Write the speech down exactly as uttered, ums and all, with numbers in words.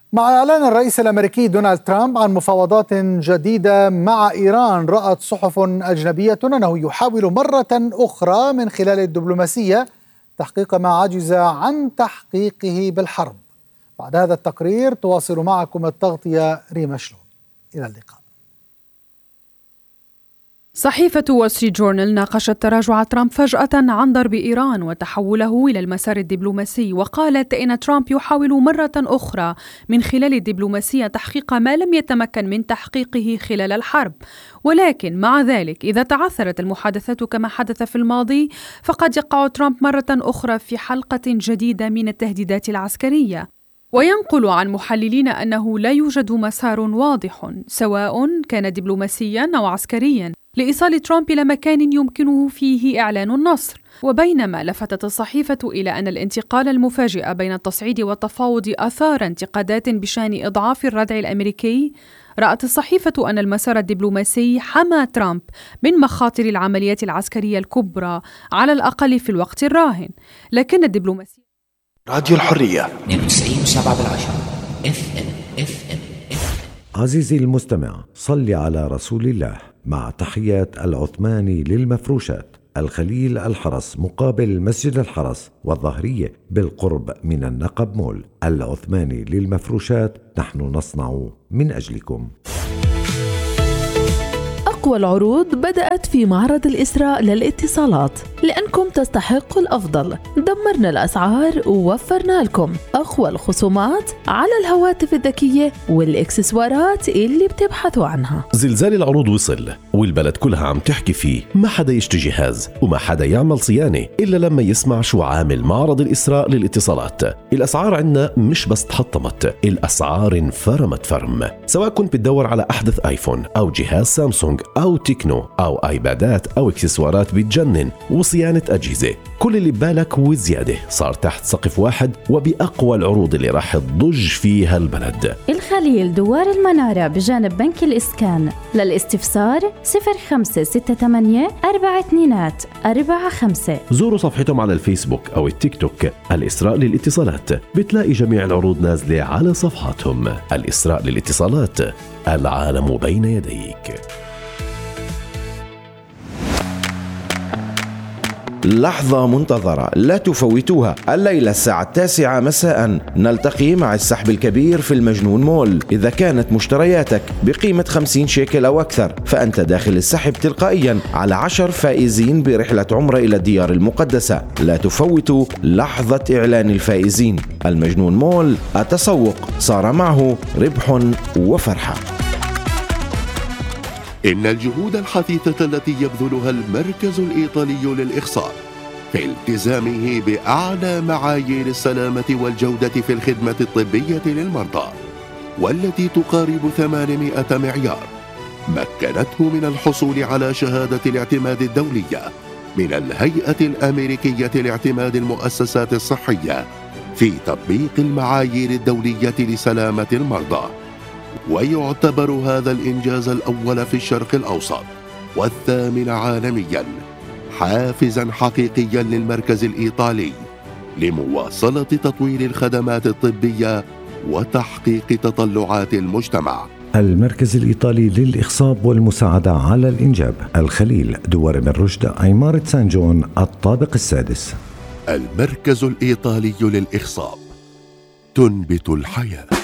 مع إعلان الرئيس الأمريكي دونالد ترامب عن مفاوضات جديدة مع إيران، رأت صحف أجنبية أنه يحاول مرة أخرى من خلال الدبلوماسية تحقيق ما عجز عن تحقيقه بالحرب. بعد هذا التقرير تواصل معكم التغطية ريما شلون. إلى اللقاء. صحيفة وول ستريت جورنال ناقشت تراجع ترامب فجأة عن ضرب إيران وتحوله إلى المسار الدبلوماسي، وقالت إن ترامب يحاول مرة أخرى من خلال الدبلوماسية تحقيق ما لم يتمكن من تحقيقه خلال الحرب. ولكن مع ذلك إذا تعثرت المحادثات كما حدث في الماضي، فقد يقع ترامب مرة أخرى في حلقة جديدة من التهديدات العسكرية. وينقل عن محللين أنه لا يوجد مسار واضح سواء كان دبلوماسيا أو عسكريا لإيصال ترامب إلى مكان يمكنه فيه إعلان النصر. وبينما لفتت الصحيفة إلى أن الانتقال المفاجئ بين التصعيد والتفاوض أثار انتقادات بشأن إضعاف الردع الأمريكي، رأت الصحيفة أن المسار الدبلوماسي حمى ترامب من مخاطر العمليات العسكرية الكبرى على الأقل في الوقت الراهن. لكن الدبلوماسية راديو الحرية تسعين وسبعة بالعشرة اف ام اف ام عزيزي المستمع، صل على رسول الله. مع تحيات العثماني للمفروشات، الخليل الحرس مقابل مسجد الحرس والظهرية بالقرب من النقب مول. العثماني للمفروشات، نحن نصنع من أجلكم. أقوى العروض بدأت في معرض الإسراء للاتصالات، لأنكم تستحقوا الأفضل. دمرنا الأسعار ووفرنا لكم أقوى الخصومات على الهواتف الذكية والإكسسوارات اللي بتبحثوا عنها. زلزال العروض وصل والبلد كلها عم تحكي فيه. ما حدا يشتري جهاز وما حدا يعمل صيانة إلا لما يسمع شو عامل معرض الإسراء للاتصالات. الأسعار عنا مش بس تحطمت، الأسعار انفرمت فرم. سواء كنت بتدور على أحدث آيفون أو جهاز سامسونج أو تكنو أو آيبادات أو إكسسوارات بتجنن وصيانة أجهزة، كل اللي ببالك وزيادة صار تحت سقف واحد وبأقوى العروض اللي راح تضج فيها البلد. الخليل دوار المنارة بجانب بنك الإسكان. للاستفسار صفر خمسة ستة ثمانية أربعة اثنين أربعة خمسة. زوروا صفحتهم على الفيسبوك أو التيك توك الإسراء للاتصالات، بتلاقي جميع العروض نازلة على صفحاتهم. الإسراء للاتصالات، العالم بين يديك. لحظة منتظرة لا تفوتوها. الليلة الساعة التاسعة مساء نلتقي مع السحب الكبير في المجنون مول. إذا كانت مشترياتك بقيمة خمسين شيكل أو أكثر، فأنت داخل السحب تلقائيا على عشر فائزين برحلة عمرة إلى الديار المقدسة. لا تفوتوا لحظة إعلان الفائزين. المجنون مول، التسوق صار معه ربح وفرحة. إن الجهود الحثيثة التي يبذلها المركز الإيطالي للإخصاب في التزامه بأعلى معايير السلامة والجودة في الخدمة الطبية للمرضى، والتي تقارب ثمانمائة معيار، مكنته من الحصول على شهادة الاعتماد الدولية من الهيئة الأمريكية لاعتماد المؤسسات الصحية في تطبيق المعايير الدولية لسلامة المرضى. ويعتبر هذا الإنجاز الأول في الشرق الأوسط والثامن عالميا حافزا حقيقيا للمركز الإيطالي لمواصلة تطوير الخدمات الطبية وتحقيق تطلعات المجتمع. المركز الإيطالي للإخصاب والمساعدة على الإنجاب، الخليل، دوار بن رشد، عمارة سان جون، الطابق السادس. المركز الإيطالي للإخصاب، تنبت الحياة.